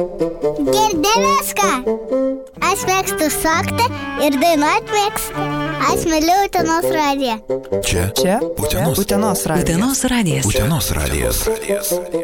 Girdi viską. Aš mėgstu šokti ir dainuoti mėgstu. Aš myliu Utenos radiją. Čia? Utenos radijas. Utenos radijas.